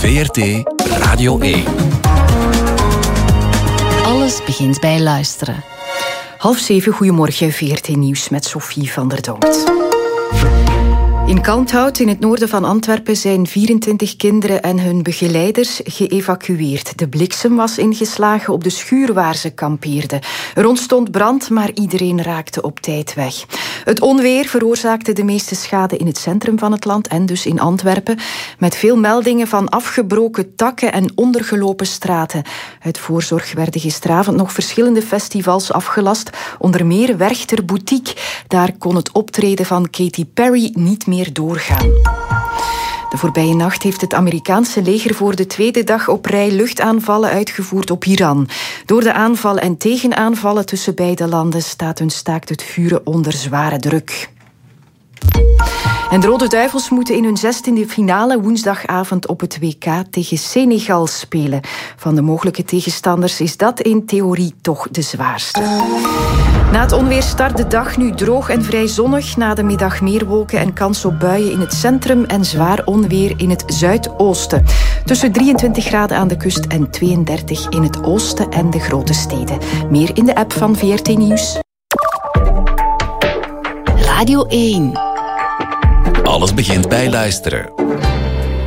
VRT Radio 1. Alles begint bij luisteren. 6:30, goedemorgen, VRT Nieuws met Sophie van der Dongt. In Kalmthout, in het noorden van Antwerpen, zijn 24 kinderen en hun begeleiders geëvacueerd. De bliksem was ingeslagen op de schuur waar ze kampeerden. Er ontstond brand, maar iedereen raakte op tijd weg. Het onweer veroorzaakte de meeste schade in het centrum van het land en dus in Antwerpen, met veel meldingen van afgebroken takken en ondergelopen straten. Uit voorzorg werden gisteravond nog verschillende festivals afgelast, onder meer Werchter Boutique. Daar kon het optreden van Katy Perry niet meer doorgaan. De voorbije nacht heeft het Amerikaanse leger voor de tweede dag op rij luchtaanvallen uitgevoerd op Iran. Door de aanvallen en tegenaanvallen tussen beide landen staat hun staakt het vuren onder zware druk. En de Rode Duivels moeten in hun 16e finale woensdagavond op het WK tegen Senegal spelen. Van de mogelijke tegenstanders is dat in theorie toch de zwaarste. Na het onweer start de dag nu droog en vrij zonnig. Na de middag meer wolken en kans op buien in het centrum en zwaar onweer in het zuidoosten. Tussen 23 graden aan de kust en 32 in het oosten en de grote steden. Meer in de app van VRT Nieuws. Radio 1. Alles begint bij luisteren.